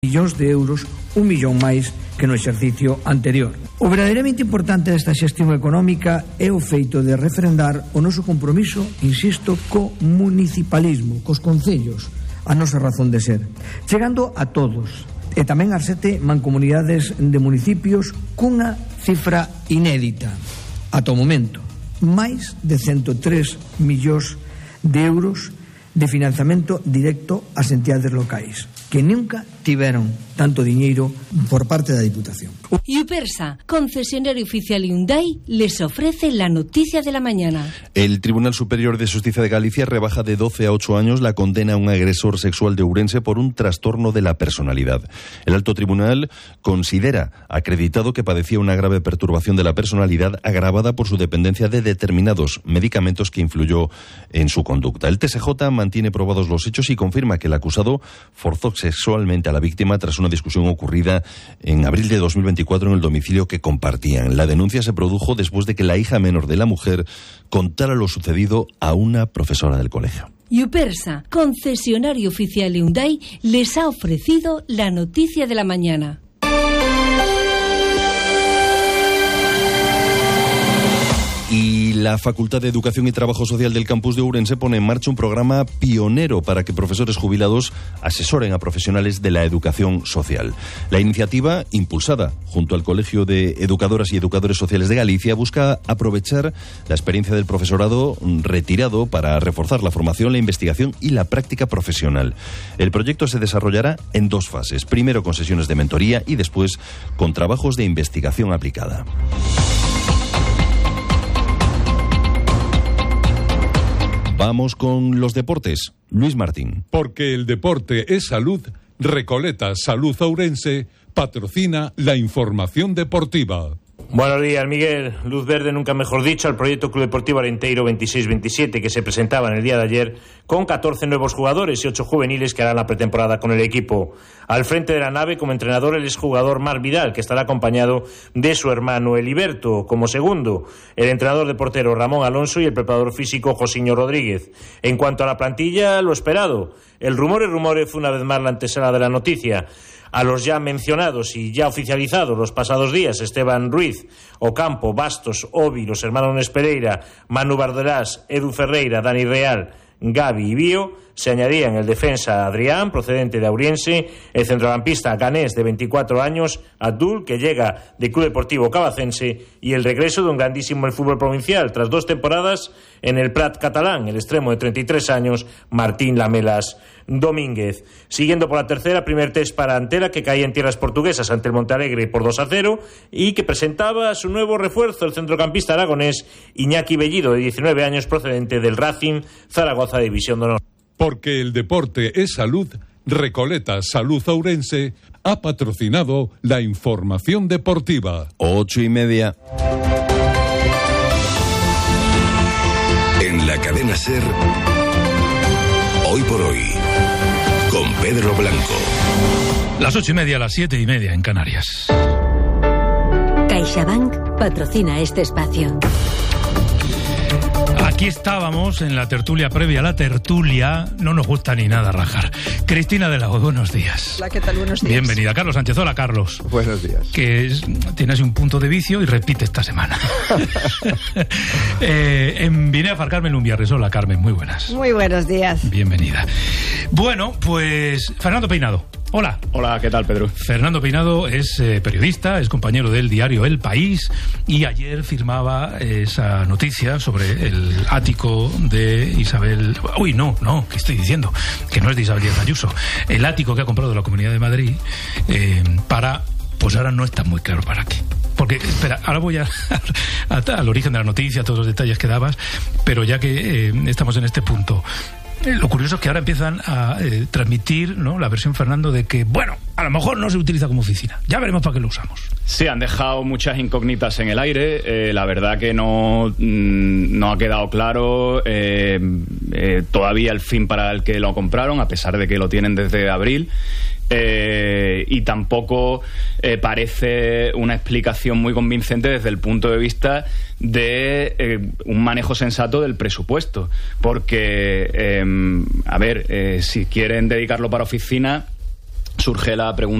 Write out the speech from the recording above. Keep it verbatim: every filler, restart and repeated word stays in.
millóns de euros, un millón máis que no exercicio anterior. O verdadeiramente importante desta xestión económica é o feito de refrendar o noso compromiso, insisto, co municipalismo, cos concellos, a nosa razón de ser, chegando a todos, e tamén ás sete mancomunidades de municipios cunha cifra inédita, ata o momento, máis de ciento tres millóns de euros de financiamento directo ás entidades locais, que nunca tiveron tanto diñeiro por parte da Diputación. Yupersa, concesionario oficial Hyundai, les ofrece la noticia de la mañana. El Tribunal Superior de Justicia de Galicia rebaja de doce a ocho años la condena a un agresor sexual de Ourense por un trastorno de la personalidad. El alto tribunal considera acreditado que padecía una grave perturbación de la personalidad agravada por su dependencia de determinados medicamentos que influyó en su conducta. El T S J mantiene probados los hechos y confirma que el acusado forzó sexualmente a la víctima tras una discusión ocurrida en abril de dos mil veinticuatro en el domicilio que compartían. La denuncia se produjo después de que la hija menor de la mujer contara lo sucedido a una profesora del colegio. Yupersa, concesionario oficial Hyundai, les ha ofrecido la noticia de la mañana. Y la Facultad de Educación y Trabajo Social del campus de Ourense pone en marcha un programa pionero para que profesores jubilados asesoren a profesionales de la educación social. La iniciativa, impulsada junto al Colegio de Educadoras y Educadores Sociales de Galicia, busca aprovechar la experiencia del profesorado retirado para reforzar la formación, la investigación y la práctica profesional. El proyecto se desarrollará en dos fases, primero con sesiones de mentoría y después con trabajos de investigación aplicada. Vamos con los deportes. Luis Martín. Porque el deporte es salud, Recoleta Salud Ourense patrocina la información deportiva. Buenos días, Miguel. Luz verde, nunca mejor dicho, al proyecto Club Deportivo Arenteiro veintiséis veintisiete que se presentaba en el día de ayer con catorce nuevos jugadores y ocho juveniles que harán la pretemporada con el equipo. Al frente de la nave, como entrenador, el exjugador Marc Vidal, que estará acompañado de su hermano Eliberto. Como segundo, el entrenador de portero Ramón Alonso y el preparador físico Josiño Rodríguez. En cuanto a la plantilla, lo esperado. El rumor y rumores fue una vez más la antesala de la noticia. A los ya mencionados y ya oficializados los pasados días, Esteban Ruiz, Ocampo, Bastos, Obi, los hermanos Pereira, Manu Bardelás, Edu Ferreira, Dani Real, Gavi y Bío, se añadían el defensa Adrián, procedente de Auriense, el centrocampista ganés de veinticuatro años, Abdul, que llega de Club Deportivo Cabacense, y el regreso de un grandísimo del fútbol provincial, tras dos temporadas en el Prat catalán, el extremo de treinta y tres años, Martín Lamelas Domínguez. Siguiendo por la tercera, primer test para Antela, que caía en tierras portuguesas ante el Montealegre por dos a cero, y que presentaba su nuevo refuerzo, el centrocampista aragonés Iñaki Bellido, de diecinueve años, procedente del Racing Zaragoza División de Honor. Porque el deporte es salud, Recoleta Salud Ourense ha patrocinado la información deportiva. Ocho y media. En la cadena SER, hoy por hoy, con Pedro Blanco. Las ocho y media, las siete y media en Canarias. CaixaBank patrocina este espacio. Aquí estábamos en la tertulia previa a la tertulia. No nos gusta ni nada rajar. Cristina de la O, buenos días. Hola, ¿qué tal? Buenos días. Bienvenida. Carlos Sánchez. Hola, Carlos. Buenos días. Que es, tiene así un punto de vicio y repite esta semana. eh, en Vine a Far Carmen un viernes. Hola, Carmen. Muy buenas. Muy buenos días. Bienvenida. Bueno, pues Fernando Peinado. Hola. Hola, ¿qué tal, Pedro? Fernando Peinado es eh, periodista, es compañero del diario El País y ayer firmaba esa noticia sobre el ático de Isabel... Uy, no, no, ¿qué estoy diciendo? Que no es de Isabel Díaz Ayuso. El ático que ha comprado la Comunidad de Madrid eh, para... Pues ahora no está muy claro para qué. Porque, espera, ahora voy a, a, a, al origen de la noticia, a todos los detalles que dabas, pero ya que eh, estamos en este punto... Eh, lo curioso es que ahora empiezan a eh, transmitir, ¿no?, la versión, Fernando, de que, bueno, a lo mejor no se utiliza como oficina. Ya veremos para qué lo usamos. Sí, han dejado muchas incógnitas en el aire. Eh, la verdad que no, mm, no ha quedado claro eh, eh, todavía el fin para el que lo compraron, a pesar de que lo tienen desde abril. Eh, y tampoco eh, parece una explicación muy convincente desde el punto de vista de eh, un manejo sensato del presupuesto, porque eh, a ver, eh, si quieren dedicarlo para oficina, surge la pregunta